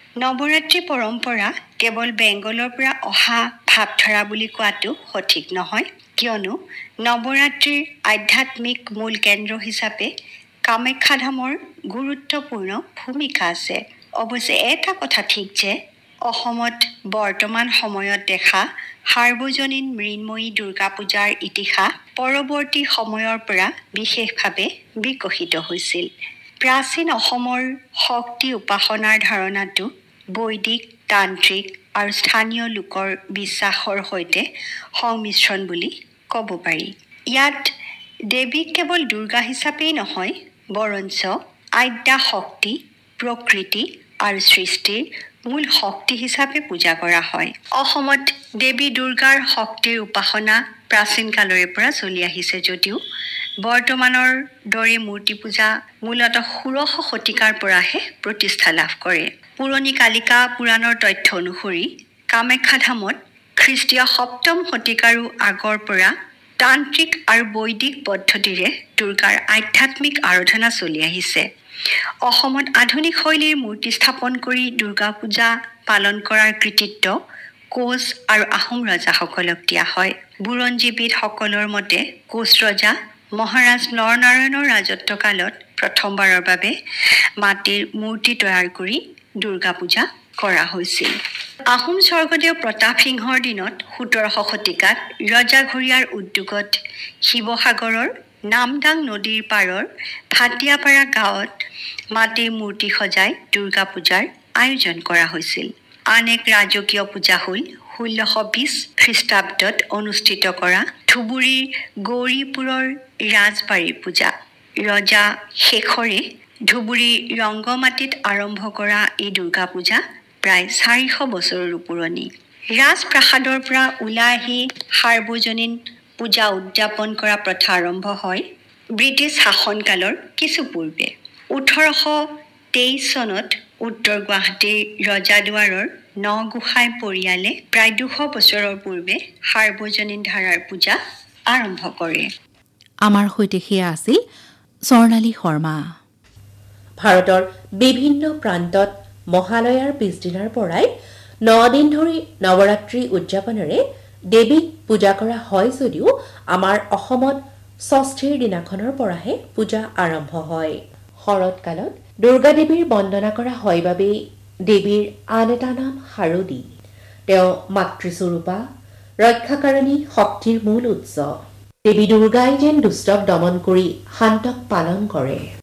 নৱৰাত্ৰি পৰম্পৰা কেৱল বেংগলৰ পৰা অহা ভাৱধাৰা বুলি কোৱাটো সঠিক নহয়, কিয়নো নৱৰাত্ৰিৰ আধ্যাত্মিক মূল কেন্দ্ৰ হিচাপে কামাখ্যা ধামৰ গুৰুত্বপূৰ্ণ ভূমিকা আছে। অৱশ্যে এটা কথা ঠিক যে অসমত বৰ্তমান সময়ত দেখা সাৰ্বজনীন মৃন্ময়ী দুৰ্গা পূজাৰ ইতিহাস পৰৱৰ্তী সময়ৰ পৰা বিশেষভাৱে বিকশিত হৈছিল। প্ৰাচীন অসমৰ শক্তি উপাসনাৰ ধাৰণাটো বৈদিক, তান্ত্ৰিক আৰু স্থানীয় লোকৰ বিশ্বাসৰ সৈতে সংমিশ্ৰণ বুলি ক'ব পাৰি। ইয়াত দেৱীক কেৱল দুৰ্গা হিচাপেই নহয়, বৰঞ্চ আদ্যা শক্তি, প্ৰকৃতি আৰু সৃষ্টিৰ মূল শক্তি হিচাপে পূজা কৰা হয়। অসমত দেৱী দুৰ্গাৰ শক্তিৰ উপাসনা প্ৰাচীন কালৰে পৰা চলি আহিছে যদিও বৰ্তমানৰ দৰে মূৰ্তি পূজা মূলতঃ ১৬শ শতিকাৰ পৰাহে প্ৰতিষ্ঠা লাভ কৰে। পুৰণি কালিকা পুৰাণৰ তথ্য অনুসৰি কামাখ্যা ধামত খ্ৰীষ্টীয় ৭ম শতিকাৰো আগৰ পৰা তান্ত্ৰিক আৰু বৈদিক পদ্ধতিৰে দুৰ্গাৰ আধ্যাত্মিক আৰাধনা চলি আহিছে। অসমত আধুনিক শৈলীৰ মূৰ্তি স্থাপন কৰি দুৰ্গা পূজা পালন কৰাৰ কৃতিত্ব কোচ আৰু আহোম ৰজাসকলক দিয়া হয়। বুৰঞ্জীবিদসকলৰ মতে কোচ ৰজা মহাৰাজ নৰনাৰায়ণৰ ৰাজত্বকালত প্ৰথমবাৰৰ বাবে মাটিৰ মূৰ্তি তৈয়াৰ কৰি দুৰ্গা পূজা কৰা হৈছিল। আহোম স্বৰ্গদেউ প্ৰতাপ সিংহৰ দিনত ১৭শ শতিকাত ৰজাঘৰীয়াৰ উদ্যোগত শিৱসাগৰৰ নামদাং নদীৰ পাৰৰ ভাটিয়াপাৰা গাঁৱত মাটিৰ মূৰ্তি সজাই দুৰ্গা পূজাৰ আয়োজন কৰা হৈছিল। আন এক ৰাজকীয় পূজা হ'ল ১৬২০ খ্ৰীষ্টাব্দত অনুষ্ঠিত কৰা ধুবুৰীৰ গৌৰীপুৰৰ ৰাজবাৰীৰ পূজা। ৰজা শেখৰে ধুবুৰী ৰংগমাটিত আৰম্ভ কৰা এই দুৰ্গা পূজা প্ৰায় ৪০০ বছৰৰো পুৰণি। ৰাজপ্ৰাসাদৰ পৰা ওলাই আহি সাৰ্বজনীন পূজা উদযাপন কৰা প্ৰথা আৰম্ভ হয় ব্ৰিটিছ শাসনকালৰ কিছু পূৰ্বে। ১৮২৩ চনত উত্তৰ গুৱাহাটীৰ ৰজাদুৱাৰৰ নগোহাঁই পৰিয়ালে প্ৰায় ২০০ বছৰৰ পূৰ্বে সাৰ্বজনীন ধাৰাৰ পূজা আৰম্ভ কৰে। আমাৰ সৈতে সেয়া আছিল স্বৰ্ণালী শৰ্মা। ভাৰতৰ বিভিন্ন প্ৰান্তত মহালয়াৰ পিছদিনাৰ পৰাই ৯ দিন ধৰি নৱৰাত্ৰি উদযাপনেৰে দেৱীক পূজা কৰা হয় যদিও আমাৰ অসমত ষষ্ঠীৰ দিনাখনৰ পৰাহে পূজা আৰম্ভ হয়। শৰৎকালত দুৰ্গা দেৱীৰ বন্দনা কৰা হয় বাবেই দেৱীৰ আন এটা নাম শাৰদী। তেওঁ মাতৃস্বৰূপা, ৰক্ষাকাৰিণী শক্তিৰ মূল উৎস। দেৱী দুৰ্গাই যেন দুষ্টক দমন কৰি শান্তক পালন কৰে।